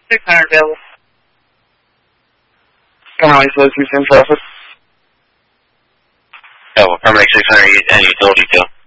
600 available. County Associates in traffic. Oh, well, Permanent 600 and utility too.